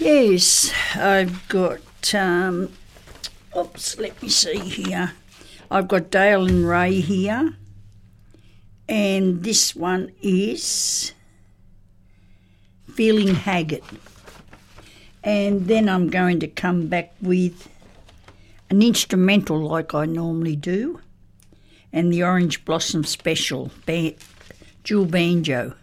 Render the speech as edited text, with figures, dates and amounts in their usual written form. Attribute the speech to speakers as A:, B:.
A: Yes, I've got, let me see here. I've got Dale and Ray here, and this one is Feeling Haggard. And then I'm going to come back with an instrumental like I normally do, and the Orange Blossom Special, dual banjo.